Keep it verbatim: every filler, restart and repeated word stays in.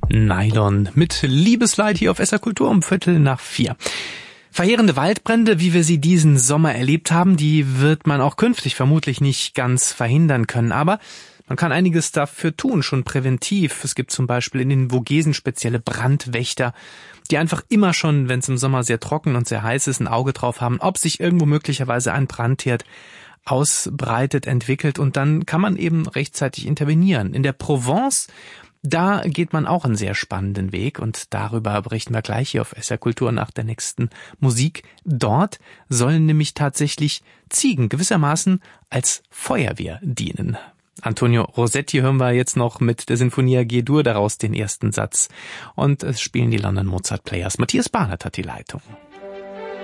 Nylon mit Liebesleid hier auf S R Kultur um Viertel nach vier. Verheerende Waldbrände, wie wir sie diesen Sommer erlebt haben, die wird man auch künftig vermutlich nicht ganz verhindern können. Aber man kann einiges dafür tun, schon präventiv. Es gibt zum Beispiel in den Vogesen spezielle Brandwächter, die einfach immer schon, wenn es im Sommer sehr trocken und sehr heiß ist, ein Auge drauf haben, ob sich irgendwo möglicherweise ein Brandherd ausbreitet, entwickelt. Und dann kann man eben rechtzeitig intervenieren. In der Provence, da geht man auch einen sehr spannenden Weg und darüber berichten wir gleich hier auf S R Kultur nach der nächsten Musik. Dort sollen nämlich tatsächlich Ziegen gewissermaßen als Feuerwehr dienen. Antonio Rossetti hören wir jetzt noch mit der Sinfonia G-Dur, daraus den ersten Satz. Und es spielen die London Mozart Players. Matthias Barnert hat die Leitung.